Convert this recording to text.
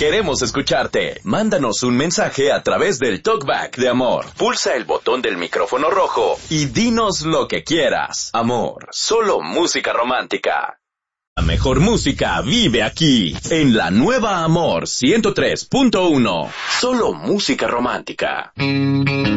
Queremos escucharte. Mándanos un mensaje a través del TalkBack de Amor. Pulsa el botón del micrófono rojo y dinos lo que quieras. Amor, solo música romántica. La mejor música vive aquí, en la nueva Amor 103.1. Solo música romántica.